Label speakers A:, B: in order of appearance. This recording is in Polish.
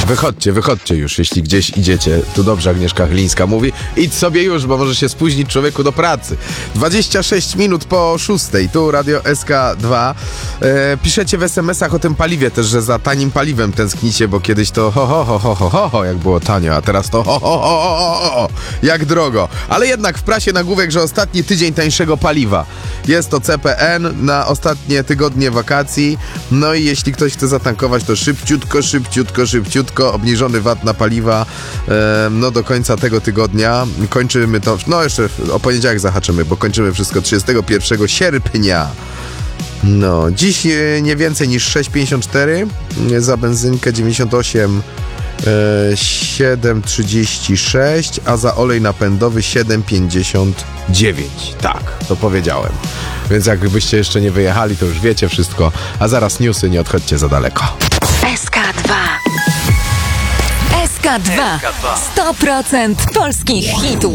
A: Wychodźcie już, jeśli gdzieś idziecie. Tu dobrze Agnieszka Chylińska mówi. Idź sobie już, bo może się spóźnić człowieku do pracy. 26 minut po 6. Tu Radio SK2. Piszecie w SMS-ach o tym paliwie też, że za tanim paliwem tęsknicie, bo kiedyś to ho, jak było tanio, a teraz to ho, jak drogo. Ale jednak w prasie nagłówek, że ostatni tydzień tańszego paliwa. Jest to CPN na ostatnie tygodnie wakacji. No i jeśli ktoś chce zatankować, to szybciutko, obniżony VAT na paliwa, no do końca tego tygodnia. Kończymy to, no jeszcze o poniedziałek zahaczymy, bo kończymy wszystko 31 sierpnia. No, dziś nie więcej niż 6,54 za benzynkę, 98 7,36, a za olej napędowy 7,59. Tak, to powiedziałem. Więc jakbyście jeszcze nie wyjechali, to już wiecie wszystko. A zaraz newsy, nie odchodźcie za daleko.
B: SK2 100% polskich hitów.